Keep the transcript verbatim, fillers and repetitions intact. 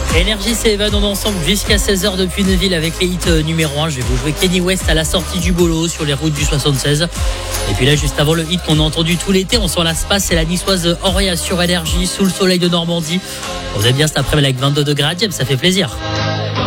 Énergie, c'est Evan, on est ensemble jusqu'à seize heures depuis Neuville avec les hits numéro un. Je vais vous jouer Kenny West à la sortie du Bolo sur les routes du soixante-seize. Et puis là, juste avant le hit qu'on a entendu tout l'été, on s'en lasse pas, c'est la niçoise Auria sur Énergie, sous le soleil de Normandie. On est bien cet après-midi avec vingt-deux degrés à Dieppe, ça fait plaisir.